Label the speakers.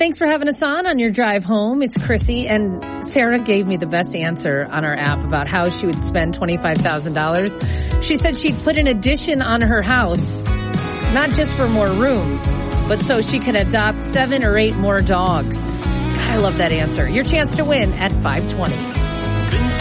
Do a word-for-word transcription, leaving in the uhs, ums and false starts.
Speaker 1: Thanks for having us on on your drive home. It's Chrissy, and Sarah gave me the best answer on our app about how she would spend twenty-five thousand dollars. She said she'd put an addition on her house, not just for more room, but so she could adopt seven or eight more dogs. God, I love that answer. Your chance to win at five twenty.